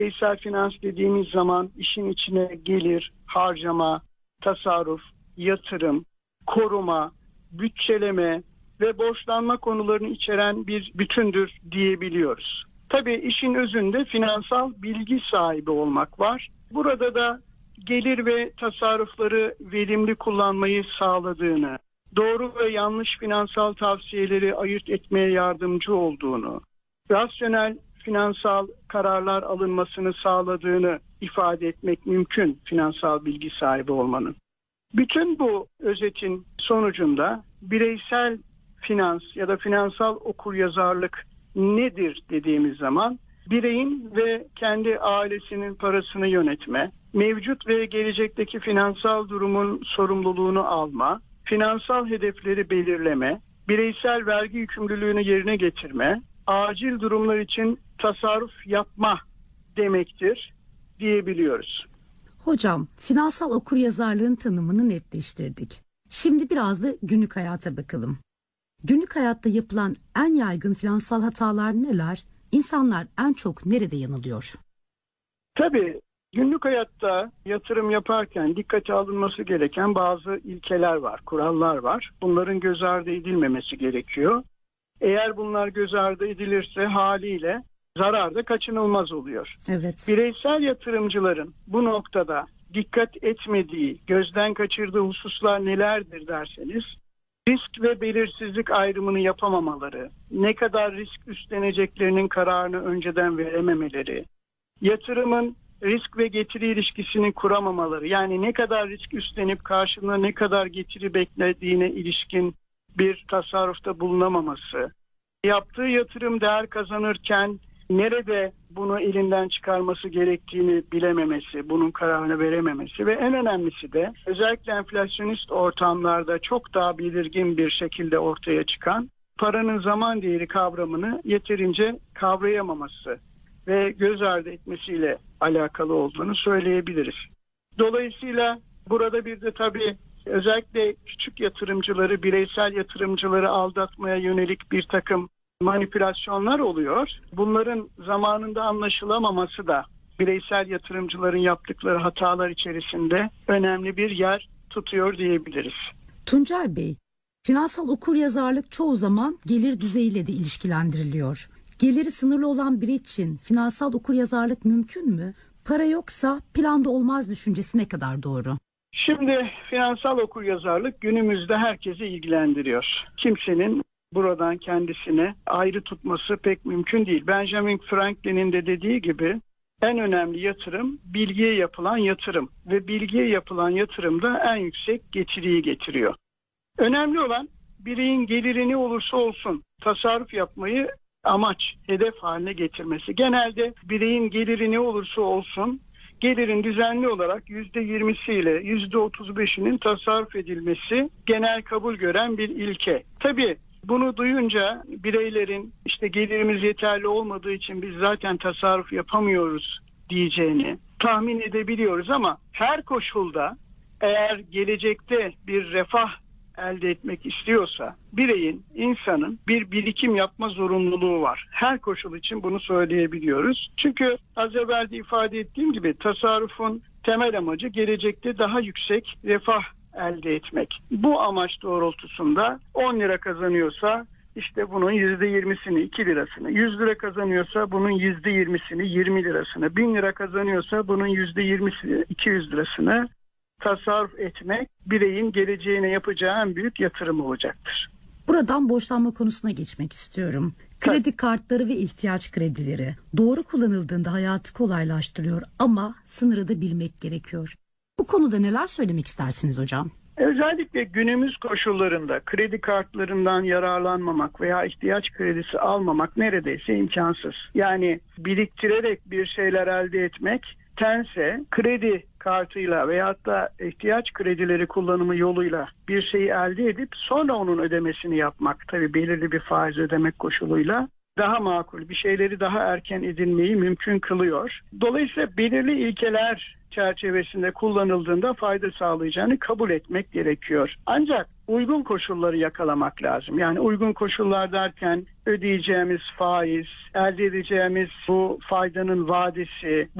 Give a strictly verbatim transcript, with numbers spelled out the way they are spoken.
Bireysel finans dediğimiz zaman işin içine gelir, harcama, tasarruf, yatırım, koruma, bütçeleme ve borçlanma konularını içeren bir bütündür diyebiliyoruz. Tabii işin özünde finansal bilgi sahibi olmak var. Burada da gelir ve tasarrufları verimli kullanmayı sağladığını, doğru ve yanlış finansal tavsiyeleri ayırt etmeye yardımcı olduğunu, rasyonel finansal kararlar alınmasını sağladığını ifade etmek mümkün finansal bilgi sahibi olmanın. Bütün bu özetin sonucunda bireysel finans ya da finansal okuryazarlık nedir dediğimiz zaman bireyin ve kendi ailesinin parasını yönetme, mevcut ve gelecekteki finansal durumun sorumluluğunu alma, finansal hedefleri belirleme, bireysel vergi yükümlülüğünü yerine getirme, acil durumlar için tasarruf yapma demektir diyebiliyoruz. Hocam, finansal okuryazarlığın tanımını netleştirdik. Şimdi biraz da günlük hayata bakalım. Günlük hayatta yapılan en yaygın finansal hatalar neler? İnsanlar en çok nerede yanılıyor? Tabii günlük hayatta yatırım yaparken dikkate alınması gereken bazı ilkeler var, kurallar var. Bunların göz ardı edilmemesi gerekiyor. Eğer bunlar göz ardı edilirse haliyle zarar da kaçınılmaz oluyor. Evet. Bireysel yatırımcıların bu noktada dikkat etmediği, gözden kaçırdığı hususlar nelerdir derseniz, risk ve belirsizlik ayrımını yapamamaları, ne kadar risk üstleneceklerinin kararını önceden verememeleri, yatırımın risk ve getiri ilişkisini kuramamaları, yani ne kadar risk üstlenip karşılığında ne kadar getiri beklediğine ilişkin bir tasarrufta bulunamaması, yaptığı yatırım değer kazanırken nerede bunu elinden çıkarması gerektiğini bilememesi, bunun kararını verememesi ve en önemlisi de özellikle enflasyonist ortamlarda çok daha belirgin bir şekilde ortaya çıkan paranın zaman değeri kavramını yeterince kavrayamaması ve göz ardı etmesiyle alakalı olduğunu söyleyebiliriz. Dolayısıyla burada bir de tabii özellikle küçük yatırımcıları, bireysel yatırımcıları aldatmaya yönelik bir takım manipülasyonlar oluyor. Bunların zamanında anlaşılamaması da bireysel yatırımcıların yaptıkları hatalar içerisinde önemli bir yer tutuyor diyebiliriz. Tuncay Bey, finansal okuryazarlık çoğu zaman gelir düzeyiyle de ilişkilendiriliyor. Geliri sınırlı olan biri için finansal okuryazarlık mümkün mü? Para yoksa planda olmaz düşüncesi ne kadar doğru? Şimdi finansal okuryazarlık günümüzde herkesi ilgilendiriyor. Kimsenin buradan kendisini ayrı tutması pek mümkün değil. Benjamin Franklin'in de dediği gibi en önemli yatırım bilgiye yapılan yatırım ve bilgiye yapılan yatırım da en yüksek getiriyi getiriyor. Önemli olan bireyin geliri ne olursa olsun tasarruf yapmayı amaç, hedef haline getirmesi. Genelde bireyin geliri ne olursa olsun gelirin düzenli olarak yüzde yirmisiyle yüzde otuz beşinin tasarruf edilmesi genel kabul gören bir ilke. Tabii bunu duyunca bireylerin işte gelirimiz yeterli olmadığı için biz zaten tasarruf yapamıyoruz diyeceğini tahmin edebiliyoruz ama her koşulda eğer gelecekte bir refah elde etmek istiyorsa bireyin, insanın bir birikim yapma zorunluluğu var. Her koşul için bunu söyleyebiliyoruz. Çünkü az evvel de ifade ettiğim gibi tasarrufun temel amacı gelecekte daha yüksek refah elde etmek. Bu amaç doğrultusunda on lira kazanıyorsa işte bunun yüzde yirmisini, iki lirasını, yüz lira kazanıyorsa bunun yüzde yirmisini, yirmi lirasını, bin lira kazanıyorsa bunun yüzde yirmisini, iki yüz lirasını tasarruf etmek bireyin geleceğine yapacağı en büyük yatırım olacaktır. Buradan borçlanma konusuna geçmek istiyorum. Kredi kartları ve ihtiyaç kredileri doğru kullanıldığında hayatı kolaylaştırıyor ama sınırı da bilmek gerekiyor. Bu konuda neler söylemek istersiniz hocam? Özellikle günümüz koşullarında kredi kartlarından yararlanmamak veya ihtiyaç kredisi almamak neredeyse imkansız. Yani biriktirerek bir şeyler elde etmek tense kredi kartıyla veyahut da ihtiyaç kredileri kullanımı yoluyla bir şeyi elde edip sonra onun ödemesini yapmak, tabii belirli bir faiz ödemek koşuluyla daha makul, bir şeyleri daha erken edinmeyi mümkün kılıyor. Dolayısıyla belirli ilkeler çerçevesinde kullanıldığında fayda sağlayacağını kabul etmek gerekiyor. Ancak uygun koşulları yakalamak lazım. Yani uygun koşullar derken ödeyeceğimiz faiz, elde edeceğimiz bu faydanın vadesi,